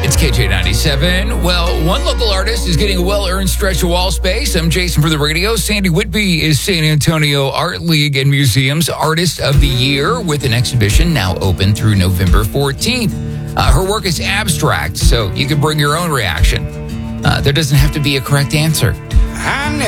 It's KJ97. Well, one local artist is getting a well-earned stretch of wall space. I'm Jason for the radio. Sandy Whitby is San Antonio Art League and Museum's Artist of the Year with an exhibition now open through November 14th. Her work is abstract, so you can bring your own reaction. There doesn't have to be a correct answer. I